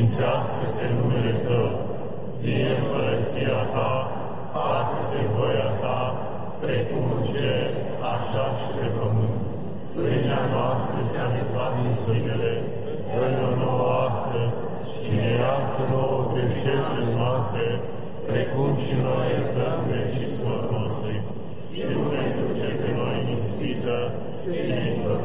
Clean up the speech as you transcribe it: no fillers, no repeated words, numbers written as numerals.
sfințească-se numele Tău, vie împărăția Ta, facă-se voia Ta, precum în cer, așa și pe pământ. Pâinea noastră cea de toate zilele, dă-ne-o nouă astăzi și ne iartă nouă greșelile noastre, precum și noi iertăm greșiților noștri. Și nu ne duce pe noi în ispită, ci ne